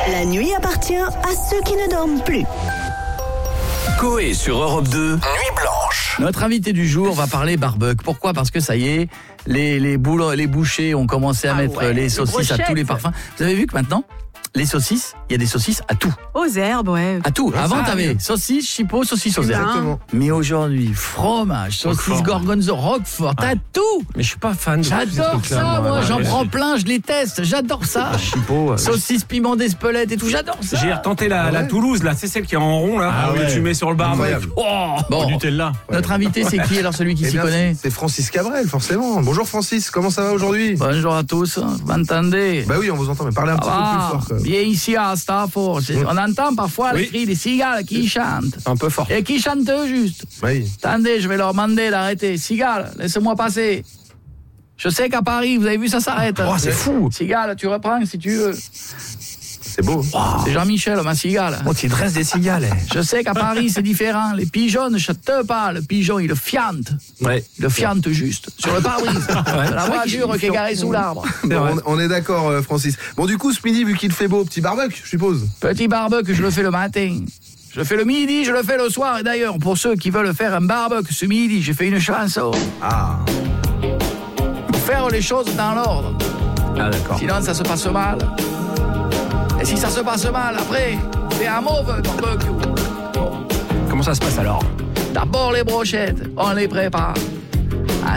La nuit appartient à ceux qui ne dorment plus. Coé sur Europe 2, Nuit Blanche. Notre invité du jour va parler barbecue. Pourquoi ? Parce que ça y est, les bouchers ont commencé à mettre les saucisses à tous les parfums. Vous avez vu que maintenant, les saucisses, il y a des saucisses à tout. Aux herbes, ouais. À tout. Avant, t'avais saucisses, chipot, saucisses aux herbes. Exactement. Mais aujourd'hui, fromage, saucisses gorgonzola, roquefort, t'as tout. Mais je suis pas fan de J'adore ça, moi. J'en prends plein, je les teste. J'adore ça. Chipot. Saucisses, piment d'Espelette et tout, j'adore ça. J'ai retenté la Toulouse, là, c'est celle qui est en rond, là, que tu mets sur le barbecue. Oh, bon. Nutella. Notre invité, c'est qui alors, celui qui s'y connaît ? C'est Francis Cabrel, forcément. Bonjour Francis, comment ça va aujourd'hui ? Bonjour à tous, vous m'entendez ? Bah oui, on vous entend, mais parlez un petit peu plus fort. Quoi. Bien ici à Stafford, on entend parfois le cri des cigales qui chantent. Un peu fort. Et qui chantent juste. Oui. Attendez, je vais leur demander d'arrêter. Cigale, laisse-moi passer. Je sais qu'à Paris, vous avez vu, ça s'arrête. Oh, c'est fou. Cigale, tu reprends si tu veux. C'est beau. C'est Jean-Michel, ma cigale. Oh, tu dresses des cigales. Je sais qu'à Paris, c'est différent. Les pigeons ne chantent pas. Le pigeon, il fiante. Ouais. Il le fiante juste. Sur le pare-brise. La voiture qui est garée sous l'arbre. Bon, on est d'accord, Francis. Bon, du coup, ce midi, vu qu'il fait beau, petit barbecue, je suppose. Petit barbecue, je le fais le matin. Je le fais le midi, je le fais le soir. Et d'ailleurs, pour ceux qui veulent faire un barbecue ce midi, j'ai fait une chanson. Ah. Pour faire les choses dans l'ordre. Ah, d'accord. Sinon, ça se passe mal. Et si ça se passe mal, après, c'est un mauvais barbecue. Comment ça se passe alors ? D'abord, les brochettes, on les prépare.